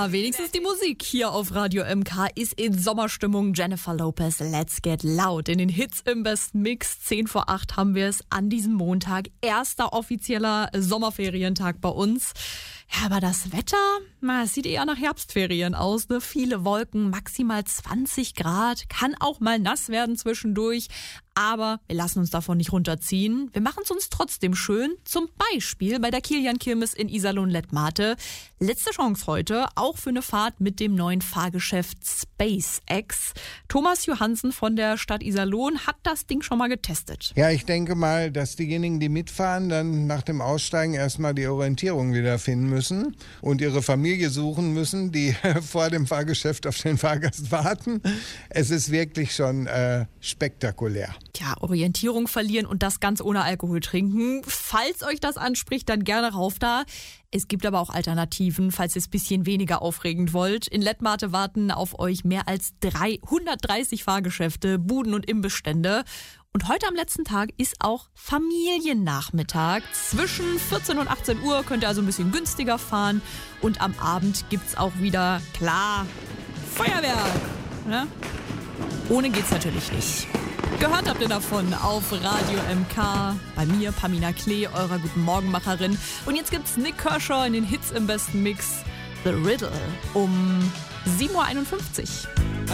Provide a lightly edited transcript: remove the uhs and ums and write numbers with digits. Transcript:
Ja, wenigstens die Musik hier auf Radio MK ist in Sommerstimmung. Jennifer Lopez, Let's Get Loud. In den Hits im besten Mix. 7:10 haben wir es an diesem Montag. Erster offizieller Sommerferientag bei uns. Ja, aber das Wetter, es sieht eher nach Herbstferien aus. Ne? Viele Wolken, maximal 20 Grad. Kann auch mal nass werden zwischendurch. Aber wir lassen uns davon nicht runterziehen. Wir machen es uns trotzdem schön. Zum Beispiel bei der Kilian-Kirmes in Iserlohn-Lettmate. Letzte Chance heute, auch für eine Fahrt mit dem neuen Fahrgeschäft SpaceX. Thomas Johansen von der Stadt Iserlohn hat das Ding schon mal getestet. Ja, ich denke mal, dass diejenigen, die mitfahren, dann nach dem Aussteigen erstmal die Orientierung wiederfinden müssen und ihre Familie suchen müssen, die vor dem Fahrgeschäft auf den Fahrgast warten. Es ist wirklich schon spektakulär. Tja, Orientierung verlieren und das ganz ohne Alkohol trinken. Falls euch das anspricht, dann gerne rauf da. Es gibt aber auch Alternativen, falls ihr es ein bisschen weniger aufregend wollt. In Lettmate warten auf euch mehr als 130 Fahrgeschäfte, Buden und Imbissstände. Und heute am letzten Tag ist auch Familiennachmittag. Zwischen 14 und 18 Uhr könnt ihr also ein bisschen günstiger fahren. Und am Abend gibt's auch wieder, klar, Feuerwerk. Ne? Ohne geht's natürlich nicht. Gehört habt ihr davon auf Radio MK. Bei mir, Pamina Klee, eurer Guten Morgenmacherin. Und jetzt gibt's Nick Kershaw in den Hits im besten Mix. The Riddle um 7:51 Uhr.